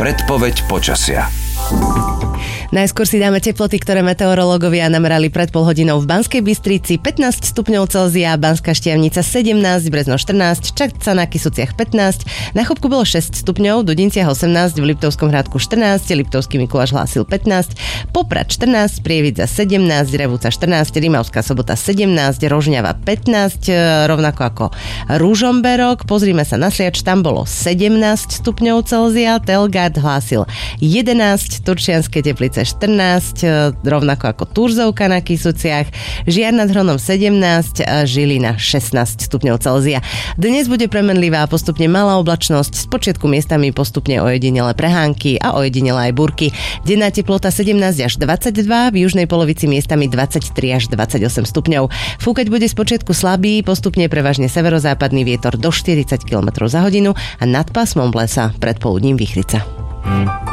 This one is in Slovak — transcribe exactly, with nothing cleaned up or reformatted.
Predpoveď počasia. Najskôr si dáme teploty, ktoré meteorológovia namerali pred pol hodinou v Banskej Bystrici. pätnásť stupňov Celzia, Banská Štiavnica sedemnásť, Brezno štrnásť, Čadca na Kysuciach pätnásť, na Chopku bolo šesť stupňov, Dudinciach osemnásť, v Liptovskom Hrádku štrnásť, Liptovský Mikuláš hlásil pätnásť, Poprad štrnásť, Prievidza sedemnásť, Revúca štrnásť, Rimavská Sobota sedemnásť, Rožňava pätnásť, rovnako ako Ružomberok. Pozrime sa na Sliač, tam bolo sedemnásť stupňov Celzia, Telgard hlásil jedenásť, Turčianske Teplice štrnásť, rovnako ako Turzovka na Kysuciach, Žiar nad Hronom sedemnásť a Žilina šestnásť stupňov Celzia. Dnes bude premenlivá a postupne malá oblačnosť, spočiatku miestami postupne ojedinelé prehánky a ojedinelé aj búrky. Denná teplota sedemnásť až dvadsaťdva, v južnej polovici miestami dvadsaťtri až dvadsaťosem stupňov. Fúkať bude spočiatku slabý, postupne prevažne severozápadný vietor do štyridsať kilometrov za hodinu a nad pásmom lesa predpoludním výchrica.